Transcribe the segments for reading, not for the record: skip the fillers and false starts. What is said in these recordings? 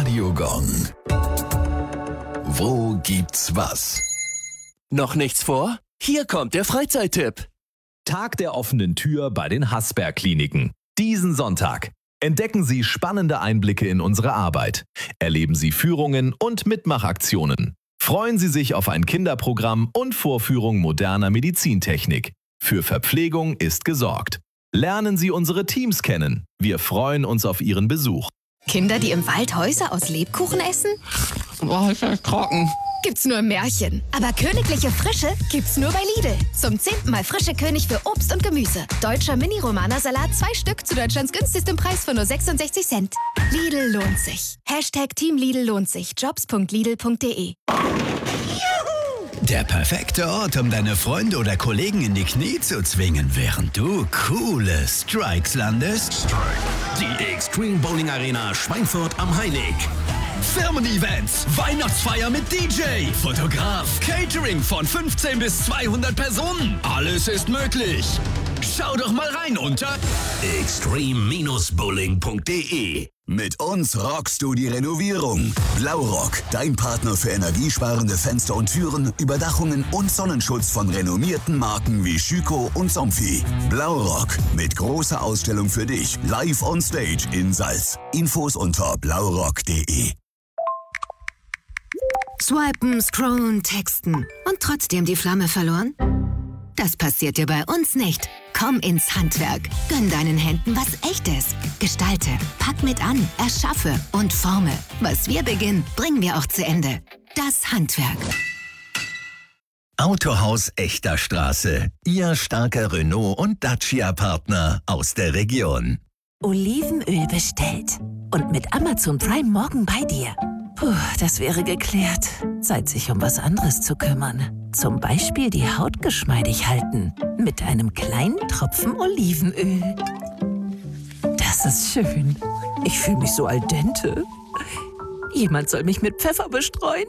Radiogong. Wo gibt's was? Noch nichts vor? Hier kommt der Freizeittipp. Tag der offenen Tür bei den Haßberg-Kliniken. Diesen Sonntag. Entdecken Sie spannende Einblicke in unsere Arbeit. Erleben Sie Führungen und Mitmachaktionen. Freuen Sie sich auf ein Kinderprogramm und Vorführung moderner Medizintechnik. Für Verpflegung ist gesorgt. Lernen Sie unsere Teams kennen. Wir freuen uns auf Ihren Besuch. Kinder, die im Wald Häuser aus Lebkuchen essen? Boah, ist das trocken. Gibt's nur im Märchen. Aber königliche Frische gibt's nur bei Lidl. Zum 10. Mal frische König für Obst und Gemüse. Deutscher Mini-Romana-Salat 2 Stück zu Deutschlands günstigstem Preis von nur 66 Cent. Lidl lohnt sich. #Team Lidl lohnt sich. Jobs.lidl.de. Der perfekte Ort, um deine Freunde oder Kollegen in die Knie zu zwingen, während du coole Strikes landest. Die Extreme Bowling Arena Schweinfurt am Heilig. Firmen-Events, Weihnachtsfeier mit DJ, Fotograf, Catering von 15 bis 200 Personen. Alles ist möglich. Schau doch mal rein unter extreme-bowling.de. Mit uns rockst du die Renovierung. Blaurock, dein Partner für energiesparende Fenster und Türen, Überdachungen und Sonnenschutz von renommierten Marken wie Schüco und Somfy. Blaurock, mit großer Ausstellung für dich, live on stage in Salz. Infos unter blaurock.de. Swipen, scrollen, texten und trotzdem die Flamme verloren? Das passiert dir bei uns nicht. Komm ins Handwerk. Gönn deinen Händen was Echtes. Gestalte, pack mit an, erschaffe und forme. Was wir beginnen, bringen wir auch zu Ende. Das Handwerk. Autohaus Echter Straße. Ihr starker Renault- und Dacia-Partner aus der Region. Olivenöl bestellt. Und mit Amazon Prime morgen bei dir. Puh, das wäre geklärt. Zeit, sich um was anderes zu kümmern. Zum Beispiel die Haut geschmeidig halten. Mit einem kleinen Tropfen Olivenöl. Das ist schön. Ich fühle mich so al dente. Jemand soll mich mit Pfeffer bestreuen.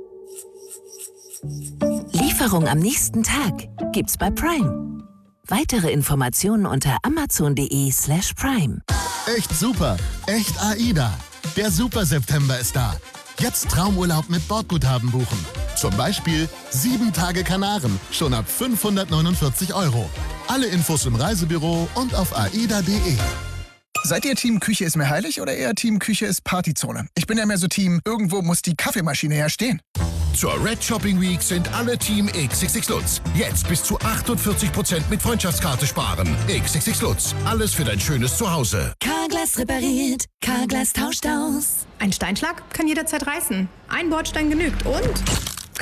Lieferung am nächsten Tag gibt's bei Prime. Weitere Informationen unter amazon.de/prime. Echt super, echt AIDA. Der Super September ist da. Jetzt Traumurlaub mit Bordguthaben buchen. Zum Beispiel 7 Tage Kanaren, schon ab 549 €. Alle Infos im Reisebüro und auf aida.de. Seid ihr Team Küche ist mir heilig oder eher Team Küche ist Partyzone? Ich bin ja mehr so Team, irgendwo muss die Kaffeemaschine ja stehen. Zur Red Shopping Week sind alle Team XXX Lutz. Jetzt bis zu 48% mit Freundschaftskarte sparen. XXX Lutz. Alles für dein schönes Zuhause. Carglass repariert, Carglass tauscht aus. Ein Steinschlag kann jederzeit reißen. Ein Bordstein genügt und